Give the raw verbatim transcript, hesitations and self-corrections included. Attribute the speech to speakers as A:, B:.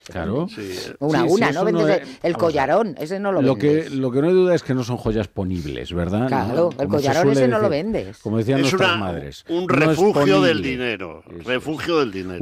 A: Claro.
B: Sí.
C: Una,
A: Sí,
C: una,
A: sí,
C: ¿no?
A: eso
C: Vendes
A: no
C: el,
A: es-
C: el
A: vamos a ver.
C: collarón, ese no lo
A: Lo
C: vendes.
A: que, lo que no hay duda es que no son joyas ponibles, ¿verdad?
C: Claro,
A: ¿No?
C: el
A: Como se
C: collarón
A: suele
C: ese no lo
A: decir,
C: vendes.
A: Como decían
B: Es
A: nuestras
B: una,
A: madres.
B: un
A: no es
B: refugio del
A: ponible.
B: dinero.
A: Eso es.
B: Refugio del dinero.